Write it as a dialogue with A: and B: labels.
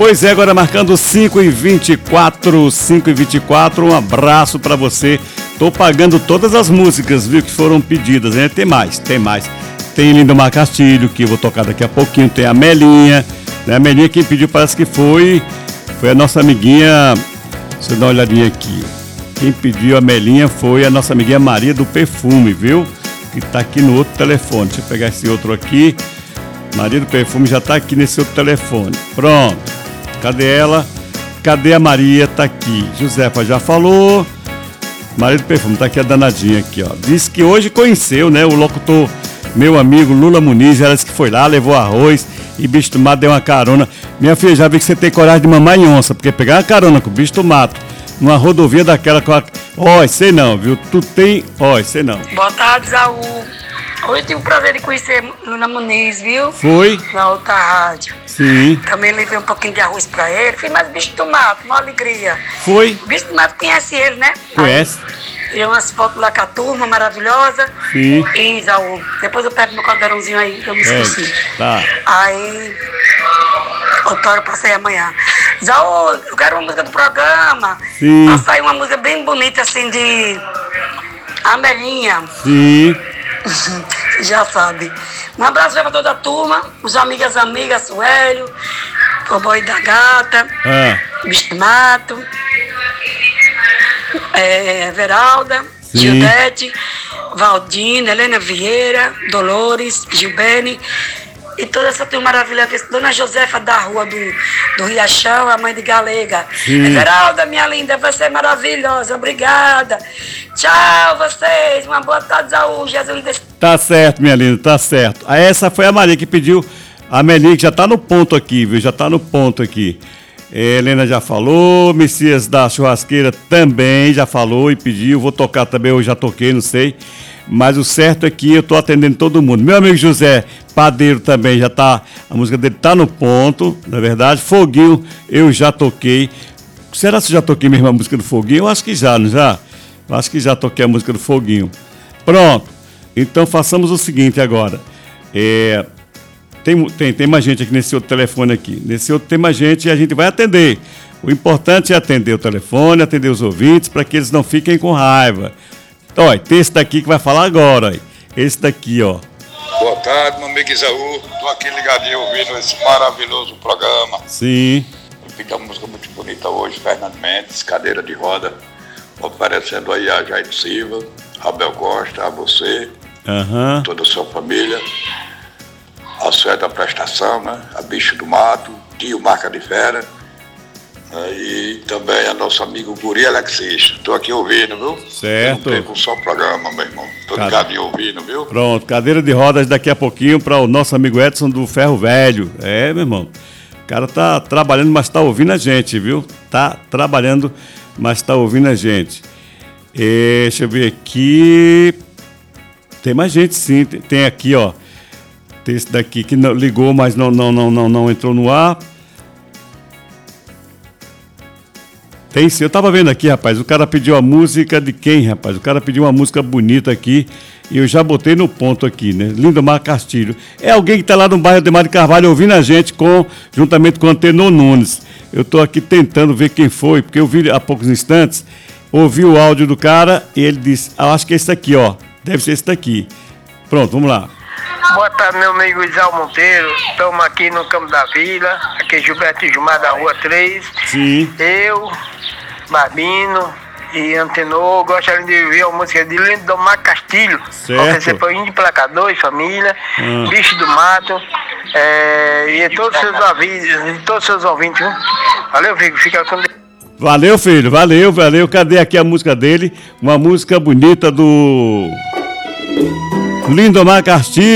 A: Pois é, agora marcando 5h24, 5h24, um abraço pra você. Tô pagando todas as músicas, viu, que foram pedidas, né? Tem mais. Tem Lindomar Castilho, que eu vou tocar daqui a pouquinho. Tem a Melinha, né? A Melinha quem pediu parece que foi a nossa amiguinha. Deixa eu dar uma olhadinha aqui. Quem pediu a Melinha foi a nossa amiguinha Maria do Perfume, viu? Que tá aqui no outro telefone. Deixa eu pegar esse outro aqui. Maria do Perfume já tá aqui nesse outro telefone. Pronto. Cadê ela? Cadê a Maria? Tá aqui. Josefa já falou. Maria do Perfume, tá aqui a danadinha aqui, ó. Disse que hoje conheceu, né, o locutor, meu amigo Lula Muniz. Ela disse que foi lá, levou arroz e bicho do mato deu uma carona. Minha filha, já vi que você tem coragem de mamar em onça, porque pegar uma carona com o bicho do mato numa rodovia daquela com a... Ó, sei não, viu? Tu tem... Ó, sei não.
B: Boa tarde, Zaú. Hoje eu tive o prazer de conhecer Lula Muniz, viu?
A: Foi?
B: Na outra rádio.
A: Sim.
B: Também levei um pouquinho de arroz pra ele. Fiz mais bicho do mato, uma alegria.
A: Foi?
B: O bicho do mato conhece ele, né?
A: Conhece.
B: Tirei umas fotos lá com a turma maravilhosa.
A: Sim.
B: E, Zaú, depois eu pego meu caldeirãozinho aí, que eu me esqueci.
A: Tá.
B: Aí, o Toro passei amanhã. Zaú, eu quero uma música do programa.
A: Sim.
B: Pra sair uma música bem bonita, assim, de Amelinha.
A: Sim.
B: Já sabe. Um abraço para toda a turma, os amigos e as amigas, Suélio, o Boi da Gata, Bicho do Mato, Veralda,
A: Sim.
B: Gildete, Valdina, Helena Vieira, Dolores, Gilbene e toda essa turma maravilhosa. Dona Josefa da rua do Riachão, a mãe de Galega. Veralda, minha linda, você é maravilhosa, obrigada. Tchau, vocês, uma boa tarde, Zaú, Jesus.
A: Tá certo, minha linda, tá certo. Essa foi a Maria que pediu, a Melinha, que já tá no ponto aqui, viu? Já tá no ponto aqui. Helena já falou, Messias da Churrasqueira também já falou e pediu. Vou tocar também, eu já toquei, não sei. Mas o certo é que eu tô atendendo todo mundo. Meu amigo José Padeiro também já tá, a música dele tá no ponto, na verdade. Foguinho, eu já toquei. Será que eu já toquei mesmo a música do Foguinho? Eu acho que já, não já? Eu acho que já toquei a música do Foguinho. Pronto. Então façamos o seguinte agora. Tem mais gente aqui nesse outro telefone aqui. Nesse outro tem mais gente e a gente vai atender. O importante é atender o telefone, atender os ouvintes, para que eles não fiquem com raiva. Olha, tem esse daqui que vai falar agora. Olha. Esse daqui, ó.
C: Boa tarde, meu amigo Isaú. Tô aqui ligadinho ouvindo esse maravilhoso programa.
A: Sim.
C: Eu fiz uma música muito bonita hoje, Fernando Mendes, Cadeira de Roda. Oferecendo aí a Jair Silva, Abel Costa, a você, toda a sua família, a Sué da Prestação, né? A Bicho do Mato, Tio Marca de Fera, e também a nosso amigo Guri Alexis. Estou aqui ouvindo, viu?
A: Certo.
C: Eu não perco só o programa, meu irmão. Estou ligadinho ouvindo, viu?
A: Pronto, Cadeira de Rodas daqui a pouquinho para o nosso amigo Edson do Ferro Velho. Meu irmão, o cara tá trabalhando, mas tá ouvindo a gente, viu? Tá trabalhando, mas tá ouvindo a gente. Deixa eu ver aqui. Tem mais gente, sim. Tem aqui, ó. Tem esse daqui que não, ligou, mas não entrou no ar. Tem sim. Eu tava vendo aqui, rapaz. O cara pediu a música de quem, rapaz? O cara pediu uma música bonita aqui. E eu já botei no ponto aqui, né? Lindomar Castilho. É alguém que tá lá no bairro Ademar de Carvalho ouvindo a gente juntamente com o Antenor Nunes. Eu tô aqui tentando ver quem foi, porque eu vi há poucos instantes. Ouvi o áudio do cara e ele disse, acho que é esse daqui, ó. Deve ser esse daqui. Pronto, vamos lá.
D: Boa tarde, meu amigo Isal Monteiro. Estamos aqui no Campo da Vila. Aqui é Gilberto Gilmar da Rua 3.
A: Sim.
D: Eu, Barbino e Antenor gostaria de ouvir a música de Lindomar Castilho.
A: Certo.
D: Oferecer para o Índio Placador e família, Bicho do Mato, e todos os seus ouvintes, viu? Valeu, filho. Fica com Deus.
A: Valeu, filho, valeu. Cadê aqui a música dele? Uma música bonita do Lindomar Castilho.